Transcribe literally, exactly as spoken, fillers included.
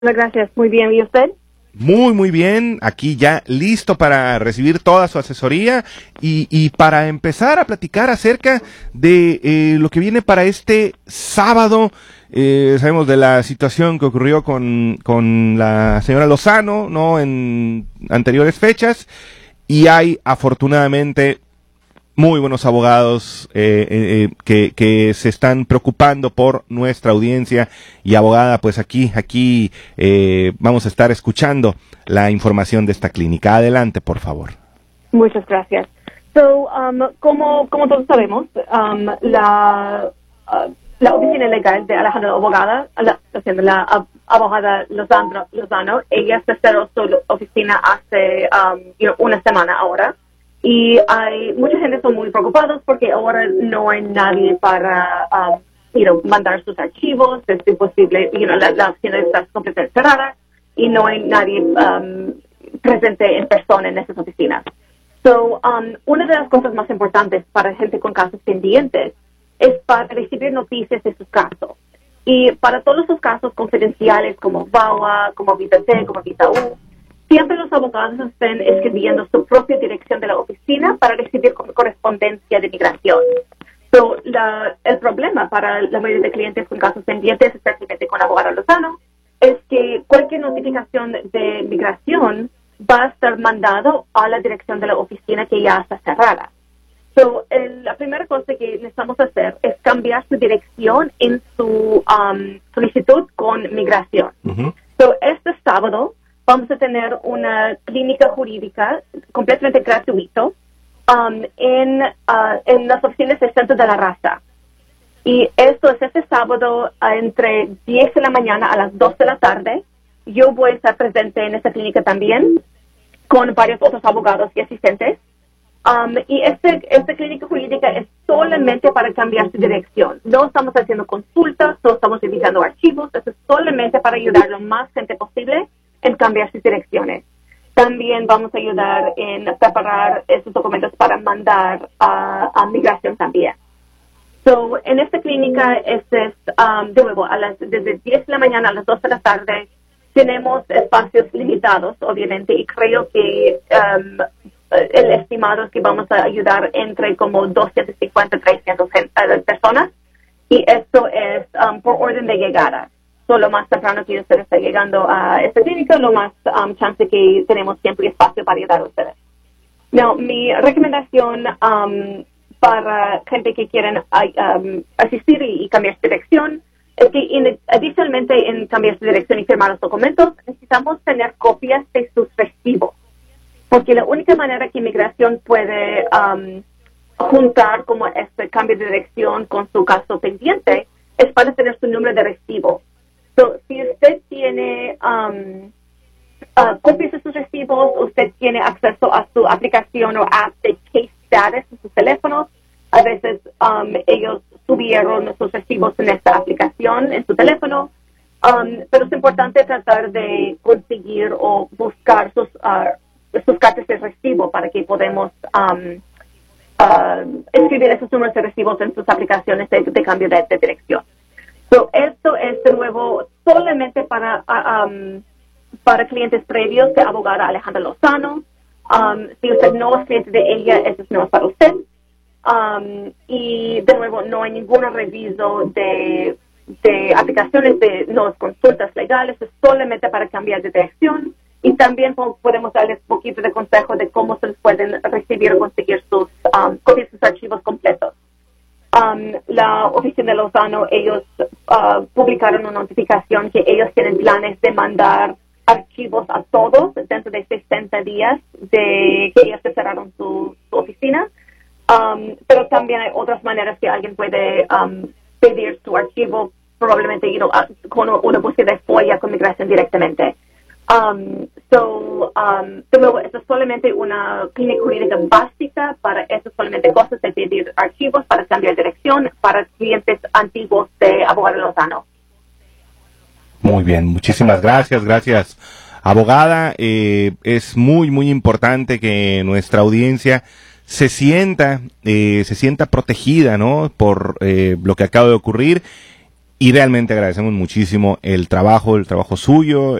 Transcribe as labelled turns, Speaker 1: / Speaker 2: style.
Speaker 1: Muchas gracias. Muy bien. ¿Y usted?
Speaker 2: Muy, muy bien. Aquí ya listo para recibir toda su asesoría y, y para empezar a platicar acerca de eh, lo que viene para este sábado. Eh, sabemos de la situación que ocurrió con, con la señora Lozano, ¿no? En anteriores fechas. Y hay, afortunadamente, muy buenos abogados eh, eh, que, que se están preocupando por nuestra audiencia. Y abogada, pues aquí, aquí eh, vamos a estar escuchando la información de esta clínica. Adelante, por favor.
Speaker 1: Muchas gracias. So, um, como, como todos sabemos, um, la, uh, la oficina legal de Alejandra Abogada, la, la ab, abogada Lozano, Lozano, ella se cerró su oficina hace um, you know, una semana ahora. Y hay mucha gente son muy preocupados porque ahora no hay nadie para um, you know, mandar sus archivos. Es imposible, you know, la, la oficina está completamente cerrada y no hay nadie um, presente en persona en esas oficinas. So, um, una de las cosas más importantes para gente con casos pendientes es para recibir noticias de sus casos. Y para todos los casos confidenciales como V A W A, como Visa T, como Visa U, siempre los abogados están escribiendo su propia dirección de la oficina para recibir correspondencia de migración. So, la, el problema para la mayoría de clientes con casos pendientes, especialmente con abogado Lozano, es que cualquier notificación de migración va a estar mandado a la dirección de la oficina que ya está cerrada. So, el, la primera cosa que necesitamos hacer es cambiar su dirección en su um, solicitud con migración. Uh-huh. So, este sábado vamos a tener una clínica jurídica completamente gratuito um, en, uh, en las oficinas del Centro de la Raza. Y esto es este sábado uh, entre diez de la mañana a las dos de la tarde. Yo voy a estar presente en esta clínica también con varios otros abogados y asistentes. Um, y este, esta clínica jurídica es solamente para cambiar su dirección. No estamos haciendo consultas, no estamos revisando archivos. Esto es solamente para ayudar a lo más gente posible en cambiar sus direcciones. También vamos a ayudar en preparar esos documentos para mandar a, a migración también. So, en esta clínica, este es, um, de nuevo, a las, desde diez de la mañana a las dos de la tarde, tenemos espacios limitados, obviamente, y creo que um, el estimado es que vamos a ayudar entre como doscientas cincuenta, trescientas personas, y esto es um, por orden de llegada. So, lo más temprano que usted está llegando a esta clínica, lo más um, chance que tenemos siempre espacio para ayudar a ustedes. Now, mi recomendación um, para gente que quieren um, asistir y, y cambiar su dirección es que in, adicionalmente en cambiar su dirección y firmar los documentos, necesitamos tener copias de sus recibos. Porque la única manera que inmigración puede um, juntar como este cambio de dirección con su caso pendiente es para tener su número de recibo. So, si usted tiene um, uh, copias de sus recibos, usted tiene acceso a su aplicación o app de Case Status en sus teléfonos. A veces um, ellos subieron sus recibos en esta aplicación en su teléfono. Um, pero es importante tratar de conseguir o buscar sus, uh, sus cartas de recibo para que podamos um, uh, escribir esos números de recibos en sus aplicaciones de, de cambio de, de dirección. So, esto es de nuevo solamente para, uh, um, para clientes previos de abogada Alejandra Lozano. Um, si usted no es cliente de ella, eso no es para usted. Um, y de nuevo, no hay ningún reviso de, de aplicaciones de no consultas legales, es solamente para cambiar de dirección. Y también podemos darles un poquito de consejo de cómo se les pueden recibir o conseguir sus um, copias de sus archivos completos. Um, la oficina de Lozano, ellos uh, publicaron una notificación que ellos tienen planes de mandar archivos a todos dentro de sesenta días de que ellos se cerraron su, su oficina. Um, pero también hay otras maneras que alguien puede um, pedir su archivo, probablemente you know, con una búsqueda de FOIA con migración directamente. Um, so, um, de nuevo, esto es solamente una clínica jurídica básica para eso, solamente cosas de pedir archivos para cambiar dirección para clientes antiguos de abogado Lozano.
Speaker 2: Muy bien, muchísimas gracias, gracias, abogada. Eh, es muy, muy importante que nuestra audiencia se sienta, eh, se sienta protegida, ¿no? Por eh, lo que acaba de ocurrir. y realmente agradecemos muchísimo el trabajo, el trabajo suyo,